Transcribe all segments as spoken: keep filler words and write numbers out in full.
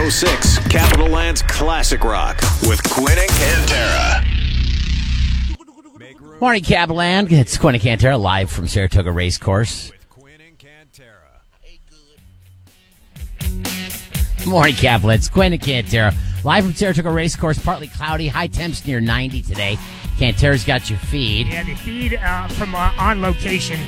oh six, Capital Land's Classic Rock with Quinn and Cantera. Morning, Cabland. It's Quinn and Cantera live from Saratoga Racecourse. Morning, Cabland. It's Quinn and Cantera live from Saratoga Racecourse. Partly cloudy, high temps near ninety today. Cantera's got your feed. Yeah, the feed uh, from uh, On Location.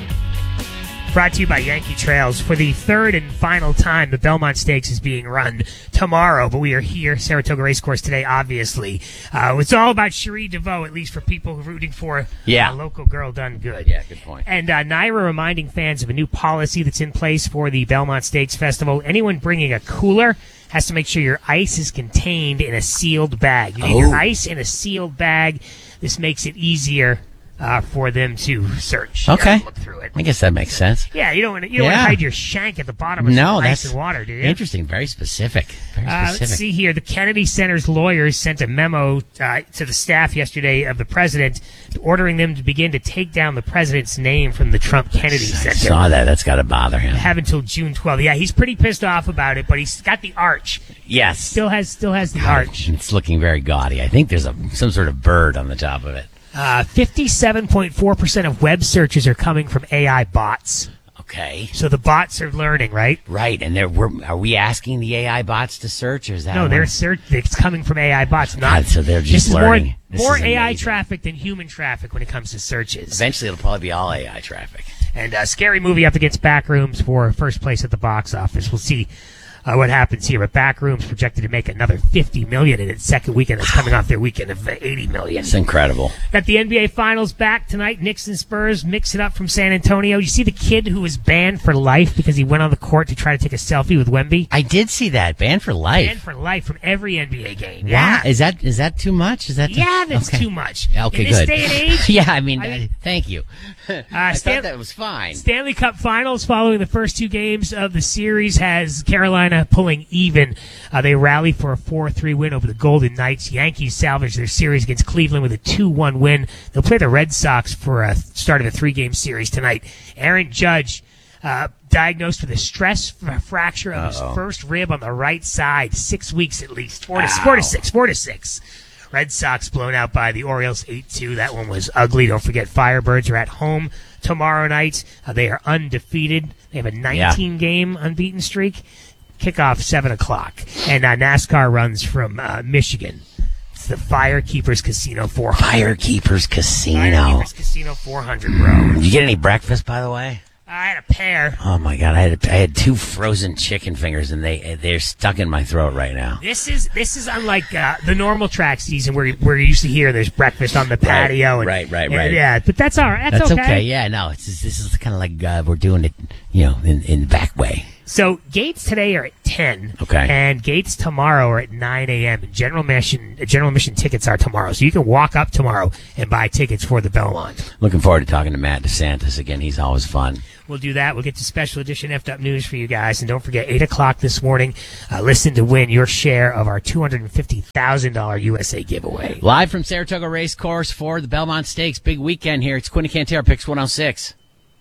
Brought to you by Yankee Trails. For the third and final time, the Belmont Stakes is being run tomorrow, but we are here, Saratoga Racecourse, today, obviously. Uh, it's all about Cherie DeVoe, at least for people rooting for yeah. a local girl done good. Yeah, good point. And uh, Naira reminding fans of a new policy that's in place for the Belmont Stakes Festival. Anyone bringing a cooler has to make sure your ice is contained in a sealed bag. You need oh. your ice in a sealed bag. This makes it easier Uh, for them to search. Okay. Look through it. I guess that makes sense. Yeah, you don't want to, you don't yeah. want to hide your shank at the bottom of no, some that's ice and water, do you? Interesting. Very specific. Very uh, specific. let's see here. The Kennedy Center's lawyers sent a memo uh, to the staff yesterday of the president ordering them to begin to take down the president's name from the Trump Kennedy Center. I saw that. That's got to bother him. Have until June twelfth. Yeah, he's pretty pissed off about it, but he's got the arch. Yes. Still has still has the God, arch. It's looking very gaudy. I think there's a some sort of bird on the top of it. Uh, fifty-seven point four percent of web searches are coming from A I bots. Okay. So the bots are learning, right? Right. And they're, we're, are we asking the A I bots to search, or is that No, one? they're search. It's coming from A I bots. Not God, so they're just this learning. Is This more more is A I amazing. traffic than human traffic when it comes to searches. Eventually, it'll probably be all A I traffic. And uh, Scary Movie up against Backrooms for first place at the box office. We'll see uh, what happens here. But Backrooms projected to make another fifty million dollars in its second weekend. That's coming off their weekend of uh, eighty million dollars. It's incredible. Got the N B A Finals back tonight. Knicks and Spurs mix it up from San Antonio. You see the kid who was banned for life because he went on the court to try to take a selfie with Wemby? I did see that. Banned for life. Banned for life from every N B A game. Wow. Yeah. Is that is that too much? Is that too- Yeah, that's okay. too much. Okay, In this good. day and age, yeah, I mean, I- uh, thank you. uh, I Stan- thought that was fine. Stanley Cup Finals following the first two games of the series has Carolina pulling even. Uh, they rally for a four three win over the Golden Knights. Yankees salvage their series against Cleveland with a two one win. They'll play the Red Sox for a start of a three-game series tonight. Aaron Judge uh, diagnosed with a stress f- fracture of Uh-oh. his first rib on the right side. Six weeks at least. Four to, four to six. Four to six. Red Sox blown out by the Orioles eight two. That one was ugly. Don't forget, Firebirds are at home tomorrow night. Uh, they are undefeated. They have a nineteen-game unbeaten streak. Kickoff seven o'clock. And uh, NASCAR runs from uh, Michigan. It's the Firekeepers Casino four hundred. Firekeepers Casino. Firekeepers Casino four hundred, bro. Did you get any breakfast, by the way? I had a pair. Oh my God! I had I had two frozen chicken fingers, and they they're stuck in my throat right now. This is this is unlike uh, the normal track season where where you used to hear there's breakfast on the patio. And, right, right, and, right. yeah, but that's all right. That's, That's okay. okay. Yeah, no, it's just, this is kind of like uh, we're doing it, you know, in in the back way. So gates today are at ten. Okay. And gates tomorrow are at nine a.m. And general admission general admission tickets are tomorrow, so you can walk up tomorrow and buy tickets for the Belmont. Looking forward to talking to Matt DeSantis again. He's always fun. We'll do that. We'll get to special edition F'd Up News for you guys. And don't forget, eight o'clock this morning, uh, listen to win your share of our two hundred fifty thousand dollars U S A giveaway. Live from Saratoga Racecourse for the Belmont Stakes. Big weekend here. It's Quinn and Cantera, Picks one oh six.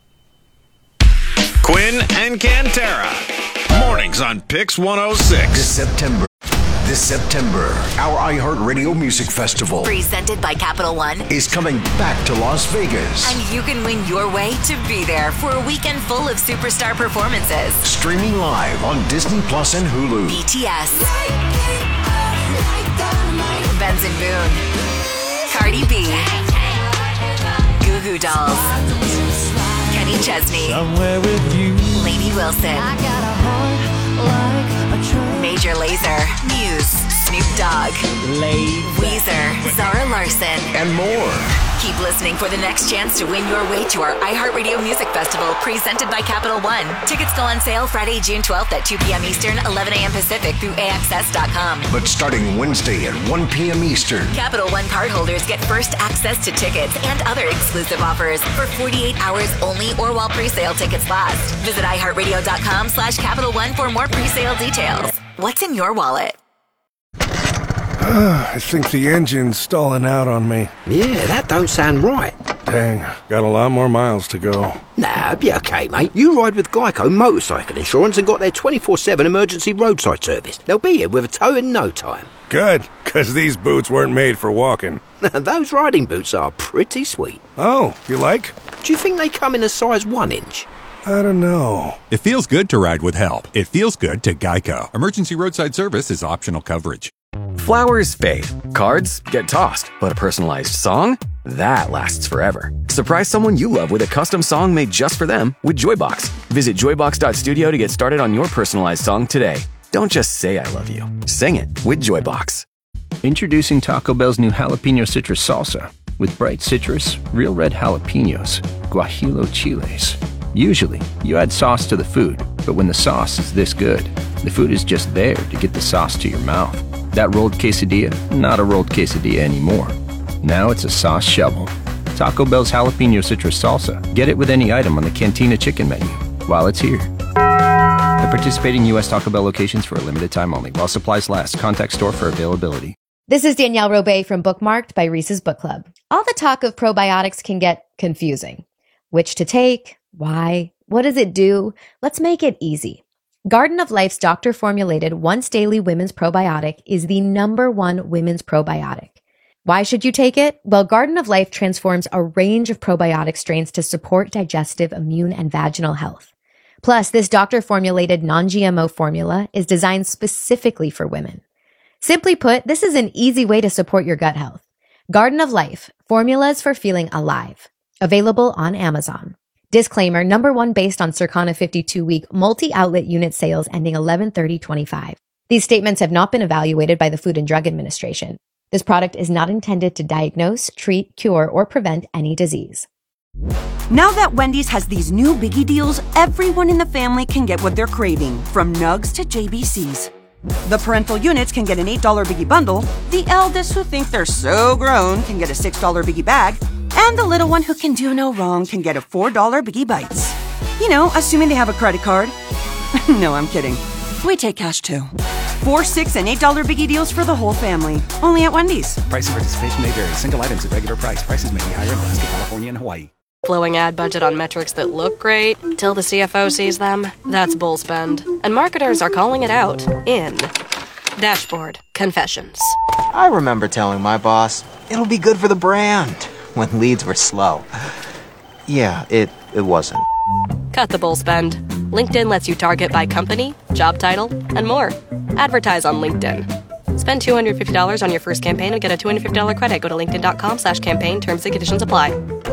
Quinn and Cantera. Mornings on Pix one oh six. This September. This September, our iHeartRadio Music Festival Presented by Capital One. is coming back to Las Vegas. And you can win your way to be there for a weekend full of superstar performances. Streaming live on Disney Plus and Hulu. B T S. Benson Boone. Cardi B. Goo Goo Dolls. Kenny Chesney. Somewhere with you. Lady Wilson. Major Lazer. Muse. Snoop Dogg. Weezer. Zara Larson. And more. Keep listening for the next chance to win your way to our iHeartRadio Music Festival presented by Capital One. Tickets go on sale Friday, June twelfth at two p.m. Eastern, eleven a.m. Pacific through A X S dot com. But starting Wednesday at one p.m. Eastern. Capital One cardholders get first access to tickets and other exclusive offers for forty-eight hours only or while pre-sale tickets last. Visit iHeartRadio.com slash Capital One for more pre-sale details. What's in your wallet? I think the engine's stalling out on me. Yeah, that don't sound right. Dang, got a lot more miles to go. Nah, be okay, mate. You ride with Geico Motorcycle Insurance and got their twenty-four seven emergency roadside service. They'll be here with a tow in no time. Good, because these boots weren't made for walking. Those riding boots are pretty sweet. Oh, you like? Do you think they come in a size one inch? I don't know. It feels good to ride with help. It feels good to Geico. Emergency roadside service is optional coverage. Flowers fade. Cards get tossed. But a personalized song? That lasts forever. Surprise someone you love with a custom song made just for them with Joybox. Visit joybox dot studio to get started on your personalized song today. Don't just say I love you. Sing it with Joybox. Introducing Taco Bell's new jalapeno citrus salsa. With bright citrus, real red jalapenos, guajillo chiles. Usually, you add sauce to the food, but when the sauce is this good, the food is just there to get the sauce to your mouth. That rolled quesadilla, not a rolled quesadilla anymore. Now it's a sauce shovel. Taco Bell's jalapeno citrus salsa. Get it with any item on the Cantina chicken menu while it's here. At participating U S Taco Bell locations for a limited time only. While supplies last. Contact store for availability. This is Danielle Robay from Bookmarked by Reese's Book Club. All the talk of probiotics can get confusing. Which to take? Why? What does it do? Let's make it easy. Garden of Life's doctor-formulated once-daily women's probiotic is the number one women's probiotic. Why should you take it? Well, Garden of Life transforms a range of probiotic strains to support digestive, immune, and vaginal health. Plus, this doctor-formulated non-G M O formula is designed specifically for women. Simply put, this is an easy way to support your gut health. Garden of Life, formulas for feeling alive. Available on Amazon. Disclaimer, number one based on Circana fifty-two week multi-outlet unit sales ending eleven thirty twenty-five. These statements have not been evaluated by the Food and Drug Administration. This product is not intended to diagnose, treat, cure, or prevent any disease. Now that Wendy's has these new biggie deals, everyone in the family can get what they're craving, from nugs to J B Cs. The parental units can get an eight dollar biggie bundle, the eldest who think they're so grown can get a six dollar biggie bag, and the little one who can do no wrong can get a four dollar biggie bites. You know, assuming they have a credit card. No, I'm kidding. We take cash too. Four, six, and eight dollar biggie deals for the whole family. Only at Wendy's. Price and participation may vary. Single items at regular price. Prices may be higher in Alaska, California, and Hawaii. Blowing ad budget on metrics that look great till the C F O sees them? That's bull spend. And marketers are calling it out in Dashboard Confessions. I remember telling my boss, it'll be good for the brand, when leads were slow. Yeah, it, it wasn't. Cut the bull spend. LinkedIn lets you target by company, job title, and more. Advertise on LinkedIn. Spend two hundred fifty dollars on your first campaign and get a two hundred fifty dollars credit. Go to linkedin.com slash campaign. Terms and conditions apply.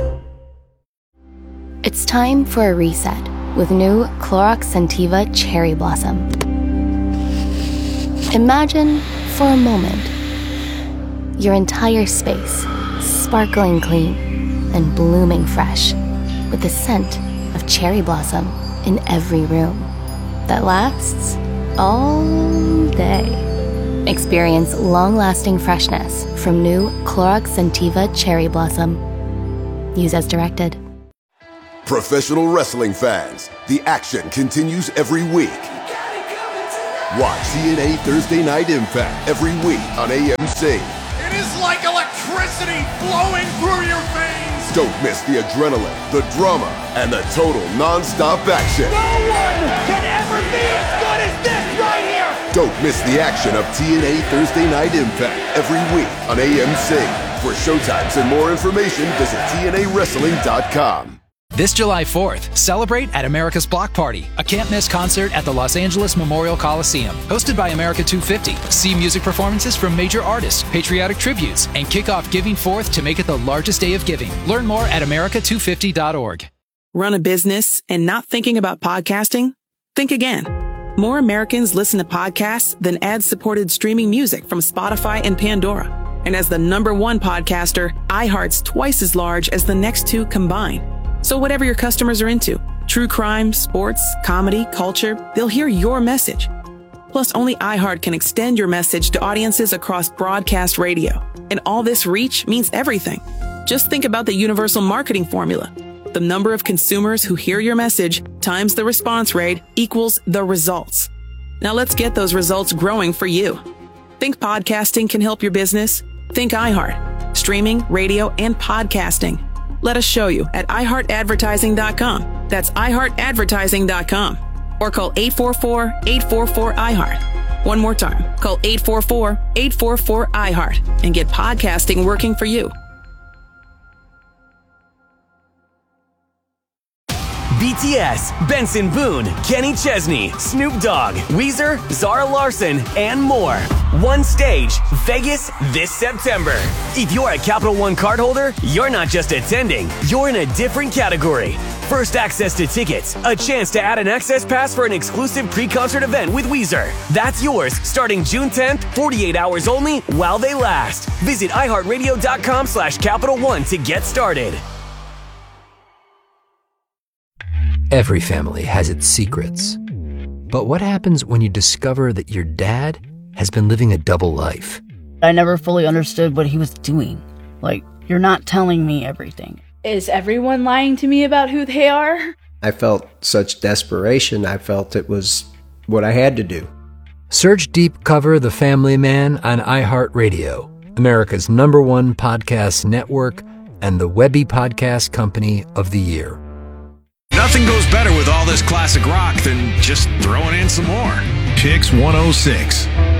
It's time for a reset with new Clorox Scentiva Cherry Blossom. Imagine, for a moment, your entire space sparkling clean and blooming fresh with the scent of cherry blossom in every room that lasts all day. Experience long-lasting freshness from new Clorox Scentiva Cherry Blossom. Use as directed. Professional wrestling fans, the action continues every week. Watch T N A Thursday Night Impact every week on A M C. It is like electricity flowing through your veins. Don't miss the adrenaline, the drama, and the total non-stop action. No one can ever be as good as this right here. Don't miss the action of T N A Thursday Night Impact every week on A M C. For showtimes and more information, visit T N A wrestling dot com. This July fourth, celebrate at America's Block Party, a can't-miss concert at the Los Angeles Memorial Coliseum. Hosted by America two fifty. See music performances from major artists, patriotic tributes, and kick off Giving Fourth to make it the largest day of giving. Learn more at america two fifty dot org. Run a business and not thinking about podcasting? Think again. More Americans listen to podcasts than ad-supported streaming music from Spotify and Pandora. And as the number one podcaster, iHeart's twice as large as the next two combined. So whatever your customers are into, true crime, sports, comedy, culture, they'll hear your message. Plus, only iHeart can extend your message to audiences across broadcast radio. And all this reach means everything. Just think about the universal marketing formula. The number of consumers who hear your message times the response rate equals the results. Now let's get those results growing for you. Think podcasting can help your business? Think iHeart. Streaming, radio, and podcasting. Let us show you at i heart advertising dot com. That's i heart advertising dot com. Or call eight four four, eight four four, I heart. One more time, call eight four four, eight four four, I heart and get podcasting working for you. B T S, Benson Boone, Kenny Chesney, Snoop Dogg, Weezer, Zara Larson, and more. One stage, Vegas, this September. If you're a Capital One cardholder, you're not just attending, you're in a different category. First access to tickets, a chance to add an access pass for an exclusive pre-concert event with Weezer. That's yours starting June tenth, forty-eight hours only while they last. Visit iHeartRadio.com slash Capital One to get started. Every family has its secrets. But what happens when you discover that your dad has been living a double life? I never fully understood what he was doing. Like, you're not telling me everything. Is everyone lying to me about who they are? I felt such desperation. I felt it was what I had to do. Search Deep Cover The Family Man on iHeartRadio, America's number one podcast network and the Webby Podcast Company of the Year. Nothing goes better with all this classic rock than just throwing in some more. Kicks one oh six.